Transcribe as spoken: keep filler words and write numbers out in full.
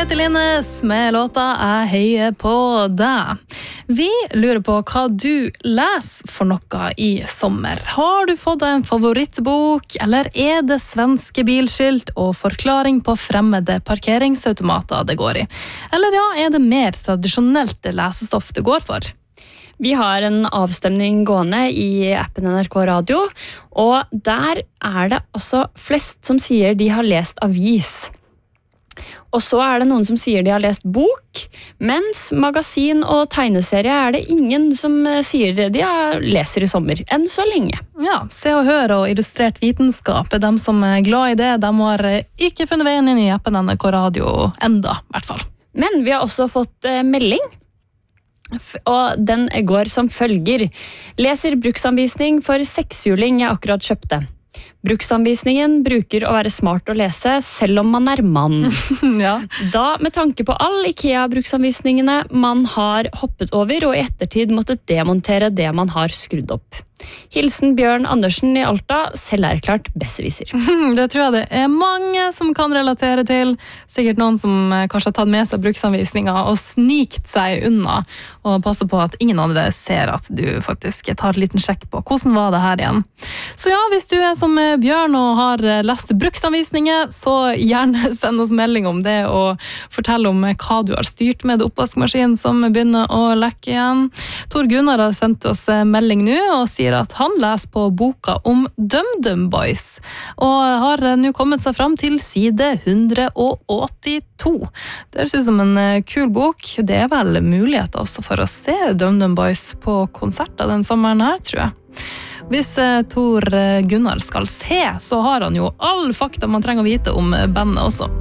Kjetil Innes med låta Jeg heier på deg. Vi lurer på hva du leser for noe i sommer. Har du fått en favorittbok, eller er det svenske bilskilt og forklaring på fremmede parkeringsautomater det går i? Eller ja, er det mer tradisjonelt lesestoff det går for? Vi har en avstemning gående i appen N R K Radio, og der er det altså flest som sier de har lest avis. Og så er det noen som sier de har lest bok, mens magasin og tegneserie er det ingen som sier de har leser i sommer, enn så lenge. Ja, Se og Hør og Illustrert vitenskap er dem som er glad i det. De har ikke funnet veien inn i appen N R K Radio enda, i hvert fall. Men vi har også fått eh, melding, og den går som følger. Leser bruksanvisning for sekshjuling jeg akkurat kjøpte. Bruksanvisningen bruker å være smart å lese, selv om man er mann. Ja. Da med tanke på all IKEA-bruksanvisningene man har hoppet over, og i ettertid måttet demontere det man har skrudd opp. Hilsen Bjørn Andersen i Alta, selverklært besserwisser. Det tror jeg det er mange som kan relatere til. Sikkert noen som kanskje har tatt med seg bruksanvisninger og snikt seg unna, og passer på at ingen andre ser at du faktisk tar en liten sjekk på hvordan var det her igjen. Så ja, hvis du er som Bjørn og har lest bruksanvisninger, så gjerne send oss melding om det og fortell om hva du har styrt med det oppvaskmaskinen som begynner å lekke igjen. Tor Gunnar har sendt oss melding nå og sier at han leser på boka om DumDum Boys, og har nå kommet seg fram til side hundre åttito. Det høres ut som en kul bok. Det er vel muligheter også for å se DumDum Boys på konserter den sommeren her, tror jeg. Hvis Tor Gunnar skal se, så har han jo all fakta man trenger å vite om bandet også.